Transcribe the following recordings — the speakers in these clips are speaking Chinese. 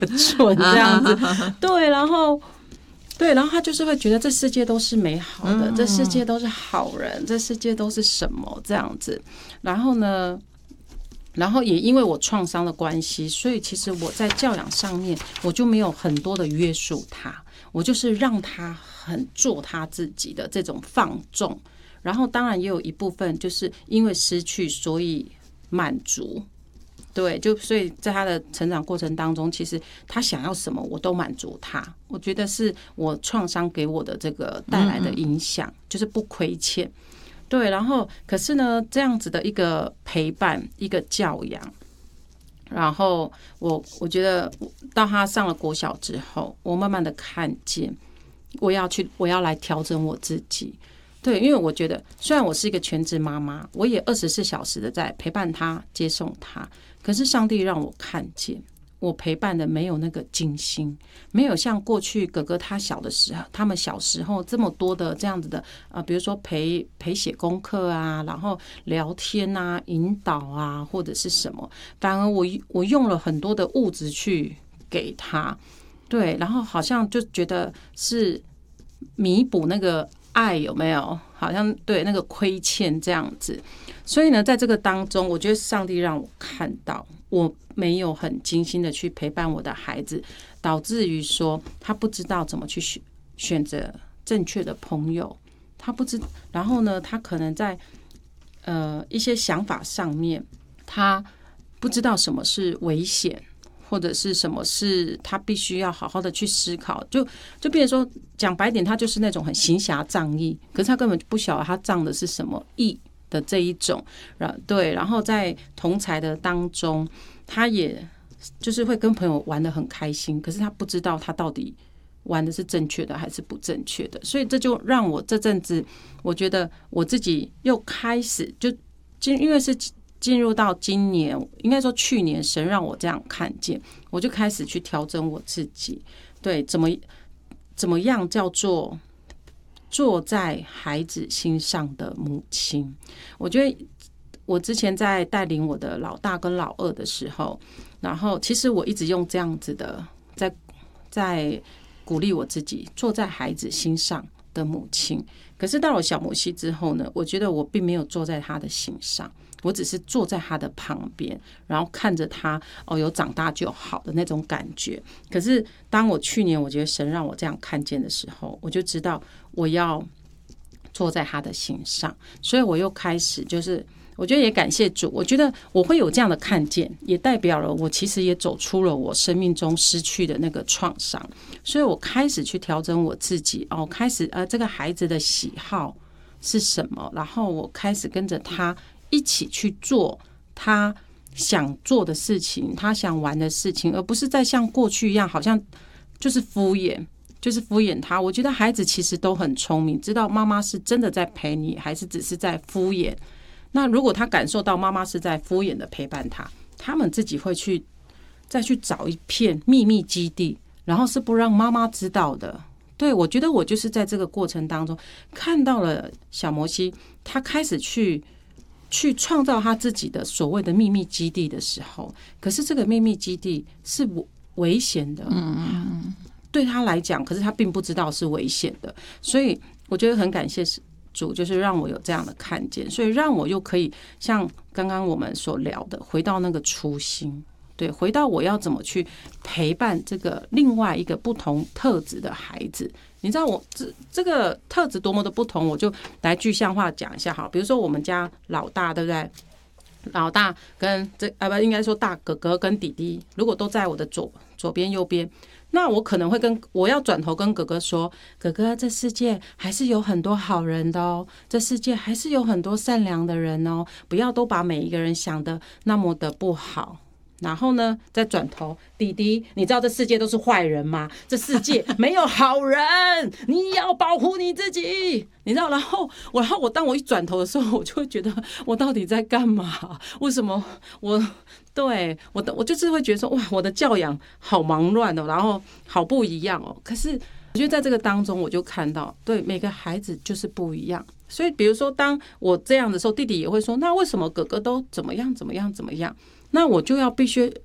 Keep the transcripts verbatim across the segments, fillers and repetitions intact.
蠢这样子，对，然后对，然后他就是会觉得这世界都是美好的，这世界都是好人，这世界都是什么这样子，然后呢？然后也因为我创伤的关系，所以其实我在教养上面我就没有很多的约束他，我就是让他很做他自己的这种放纵。然后当然也有一部分就是因为失去，所以满足。对，就所以在他的成长过程当中，其实他想要什么我都满足他。我觉得是我创伤给我的这个带来的影响，就是不亏欠。对，然后可是呢，这样子的一个陪伴，一个教养，然后我我觉得到他上了国小之后，我慢慢的看见，我要去，我要来调整我自己。对，因为我觉得虽然我是一个全职妈妈，我也二十四小时的在陪伴他、接送他，可是上帝让我看见，我陪伴的没有那个精心，没有像过去哥哥他小的时候，他们小时候这么多的这样子的啊，比如说陪陪写功课啊，然后聊天啊、引导啊，或者是什么，反而我我用了很多的物质去给他，对，然后好像就觉得是弥补那个爱有没有？好像对那个亏欠这样子，所以呢，在这个当中，我觉得上帝让我看到，我没有很精心的去陪伴我的孩子，导致于说他不知道怎么去选选择正确的朋友，他不知，然后呢，他可能在呃一些想法上面，他不知道什么是危险。或者是什么是他必须要好好的去思考，就就变成说讲白点，他就是那种很行侠仗义，可是他根本就不晓得他仗的是什么义的这一种，对，然后在同侪的当中，他也就是会跟朋友玩得很开心，可是他不知道他到底玩的是正确的还是不正确的，所以这就让我这阵子，我觉得我自己又开始就因为是。进入到今年，应该说去年，神让我这样看见，我就开始去调整我自己。对，怎么怎么样叫做坐在孩子心上的母亲？我觉得我之前在带领我的老大跟老二的时候，然后其实我一直用这样子的，在在鼓励我自己，坐在孩子心上的母亲。可是到了小摩西之后呢，我觉得我并没有坐在他的心上。我只是坐在他的旁边，然后看着他哦，有长大就好的那种感觉。可是当我去年我觉得神让我这样看见的时候，我就知道我要坐在他的心上，所以我又开始就是我觉得也感谢主，我觉得我会有这样的看见，也代表了我其实也走出了我生命中失去的那个创伤，所以我开始去调整我自己哦，开始呃这个孩子的喜好是什么，然后我开始跟着他。一起去做他想做的事情，他想玩的事情，而不是再像过去一样，好像就是敷衍，就是敷衍他。我觉得孩子其实都很聪明，知道妈妈是真的在陪你，还是只是在敷衍。那如果他感受到妈妈是在敷衍的陪伴他，他们自己会去再去找一片秘密基地，然后是不让妈妈知道的。对，我觉得我就是在这个过程当中看到了小摩西，他开始去。去创造他自己的所谓的秘密基地的时候，可是这个秘密基地是危险的，嗯，对他来讲，可是他并不知道是危险的，所以我觉得很感谢主，就是让我有这样的看见，所以让我又可以像刚刚我们所聊的，回到那个初心，对，回到我要怎么去陪伴这个另外一个不同特质的孩子。你知道我这这个特质多么的不同，我就来具象化讲一下好。比如说我们家老大，对不对？老大跟这啊不应该说大哥哥跟弟弟，如果都在我的左左边右边，那我可能会跟我要转头跟哥哥说，哥哥，这世界还是有很多好人的哦，这世界还是有很多善良的人哦，不要都把每一个人想得那么的不好。然后呢，再转头，弟弟，你知道这世界都是坏人吗？这世界没有好人，你要保护你自己，你知道？然后我，然后我当我一转头的时候，我就会觉得我到底在干嘛？为什么我对我的我就是会觉得说，哇，我的教养好忙乱哦，然后好不一样哦。可是我觉得在这个当中，我就看到，对每个孩子就是不一样。所以，比如说，当我这样的时候，弟弟也会说，那为什么哥哥都怎么样怎么样怎么样？那我就要必须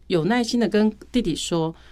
有耐心的跟弟弟说，